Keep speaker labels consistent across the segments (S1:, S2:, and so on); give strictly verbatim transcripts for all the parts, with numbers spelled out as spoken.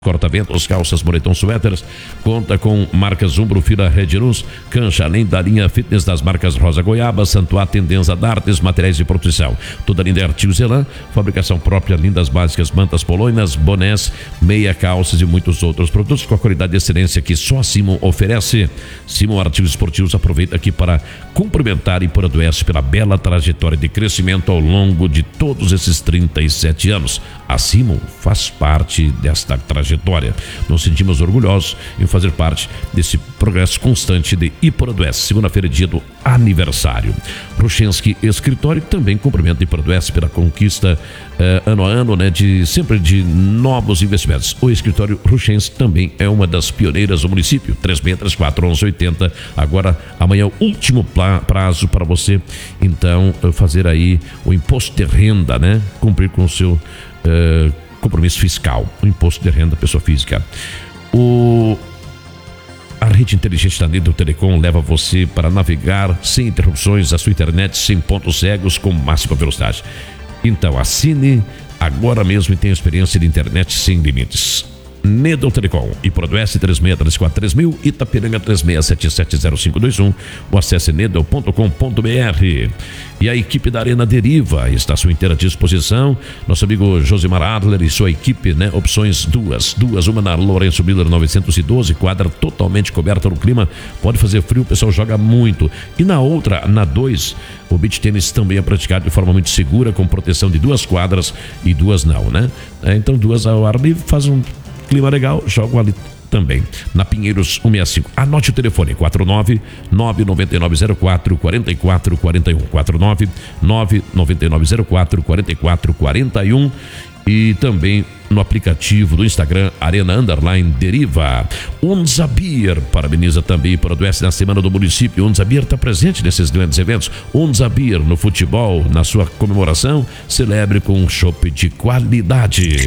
S1: Corta-ventos, calças, moletom, suéteres, conta com marcas Umbro, Fila, Red Luz, Cancha, além da linha fitness das marcas Rosa Goiaba, Santuá, Tendenza, Dartes, materiais de proteção. Toda linda é artigos Elan, fabricação própria, lindas básicas, mantas polônicas, bonés, meia, calças e muitos outros produtos com a qualidade e excelência que só a Simon oferece. Simon Artigos Esportivos aproveita aqui para cumprimentar e por adoece pela bela trajetória de crescimento ao longo de todos esses trinta e sete anos. A Simon faz parte desta trajetória. Nos sentimos orgulhosos em fazer parte desse progresso constante de Iporadoeste. Segunda-feira, dia do aniversário. Ruchensky Escritório também cumprimenta Iporadoeste pela conquista eh, ano a ano, né, de sempre de novos investimentos. O escritório Ruchensky também é uma das pioneiras do município. três seis três quatro, onze oitenta. Agora, amanhã, o último prazo para você, então, fazer aí o imposto de renda, né? Cumprir com o seu eh, compromisso fiscal, o imposto de renda pessoa física. O A rede inteligente da Nedo Telecom leva você para navegar sem interrupções a sua internet sem pontos cegos com máxima velocidade. Então assine agora mesmo e tenha experiência de internet sem limites. Nedo Telecom, Iporadoeste três seis três quatro três mil, Itapiranga três seis sete sete zero cinco dois um, ou acesse nedo ponto com ponto br. E a equipe da Arena Deriva está à sua inteira disposição. Nosso amigo Josimar Adler e sua equipe, né? Opções duas, duas, uma na Lourenço Miller novecentos e doze, quadra totalmente coberta no clima, pode fazer frio, o pessoal joga muito. E na outra, na dois, o beach tênis também é praticado de forma muito segura, com proteção de duas quadras e duas não, né? É, então duas ao ar livre, faz um clima legal, jogo ali também. Na Pinheiros cento e sessenta e cinco. Anote o telefone: quatro nove nove nove nove zero quatro quatro quatro quatro um. quatro nove nove nove nove zero quatro quatro quatro quatro um. E também no aplicativo do Instagram, Arena Underline Deriva. Unzabir parabeniza também para o Oeste na Semana do Município. Unzabir está presente nesses grandes eventos. Unzabir no futebol, na sua comemoração, celebre com um chopp de qualidade.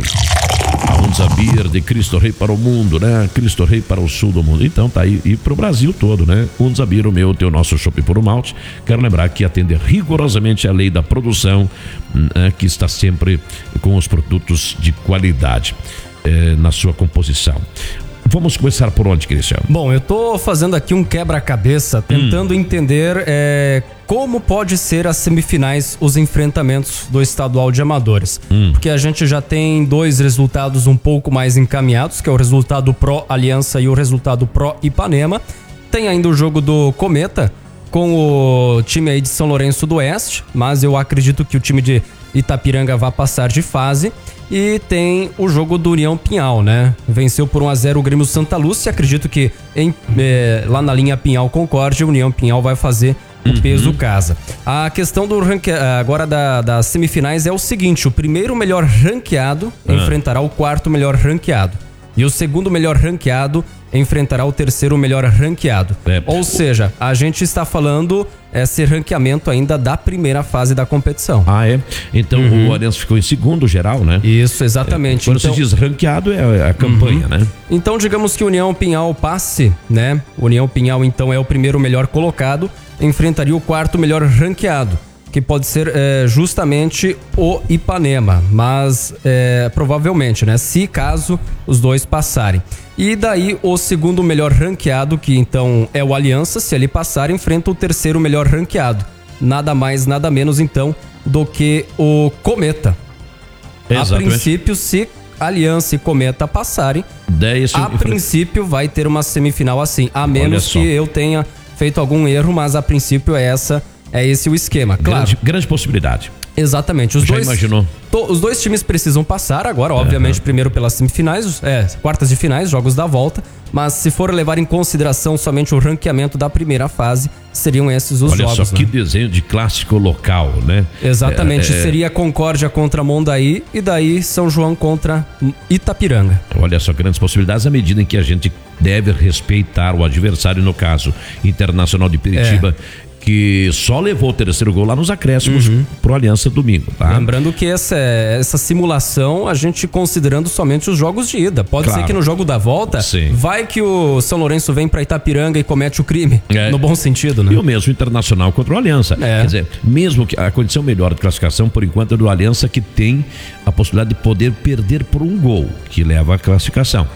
S1: A Unzabir de Cristo Rei para o mundo, né? Cristo Rei para o sul do mundo. Então tá aí, e para o Brasil todo, né? Unzabir, o meu, o teu, nosso chopp por um malte. Quero lembrar que atende rigorosamente a lei da produção, né? Que está sempre com os produtos de qualidade eh, na sua composição. Vamos começar por onde, Cristian?
S2: Bom, eu tô fazendo aqui um quebra-cabeça, tentando hum. entender é, como pode ser as semifinais, os enfrentamentos do estadual de amadores. Hum. Porque a gente já tem dois resultados um pouco mais encaminhados, que é o resultado Pro Aliança e o resultado Pro Ipanema. Tem ainda o jogo do Cometa com o time aí de São Lourenço do Oeste, mas eu acredito que o time de Itapiranga vai passar de fase. E tem o jogo do União Pinhal, né? Venceu por um a zero o Grêmio Santa Lúcia. Acredito que em, eh, lá na linha Pinhal Concórdia, o União Pinhal vai fazer o uhum. peso casa. A questão do ranque... agora da, das semifinais é o seguinte: o primeiro melhor ranqueado uhum. enfrentará o quarto melhor ranqueado. E o segundo melhor ranqueado enfrentará o terceiro melhor ranqueado. É. Ou seja, a gente está falando esse ranqueamento ainda da primeira fase da competição.
S1: Ah, é? Então uhum. o Aliança ficou em segundo geral, né?
S2: Isso, exatamente.
S1: É, quando
S2: então,
S1: se diz ranqueado é a campanha, uhum. né?
S2: Então, digamos que o União Pinhal passe, né? O União Pinhal, então, é o primeiro melhor colocado, enfrentaria o quarto melhor ranqueado, que pode ser é, justamente o Ipanema, mas é, provavelmente, né? Se caso os dois passarem. E daí o segundo melhor ranqueado, que então é o Aliança, se ele passar, enfrenta o terceiro melhor ranqueado. Nada mais, nada menos então do que o Cometa. Exatamente. A princípio, se Aliança e Cometa passarem, dez, a princípio vai ter uma semifinal assim, a menos que eu tenha feito algum erro, mas a princípio é essa. É esse o esquema, claro.
S1: Grande, grande possibilidade.
S2: Exatamente. Os
S1: Já
S2: dois,
S1: imaginou?
S2: To, os dois times precisam passar agora, obviamente, uhum. primeiro pelas semifinais, é, quartas de finais, jogos da volta. Mas se for levar em consideração somente o ranqueamento da primeira fase, seriam esses os
S1: Olha
S2: jogos.
S1: Olha só,
S2: né?
S1: que desenho de clássico local, né?
S2: Exatamente.
S1: É, é...
S2: Seria Concórdia contra Mondaí e daí São João contra Itapiranga.
S1: Olha só, grandes possibilidades à medida em que a gente deve respeitar o adversário, no caso, Internacional de Piritiba. É. que só levou o terceiro gol lá nos acréscimos uhum. pro Aliança domingo, tá?
S2: Lembrando que essa, essa simulação a gente considerando somente os jogos de ida. Pode claro. ser que no jogo da volta, Sim. vai que o São Lourenço vem pra Itapiranga e comete o crime, é. no bom sentido, né?
S1: E o mesmo Internacional contra o Aliança. É. Quer dizer, mesmo que a condição melhor de classificação, por enquanto, é do Aliança, que tem a possibilidade de poder perder por um gol, que leva à classificação.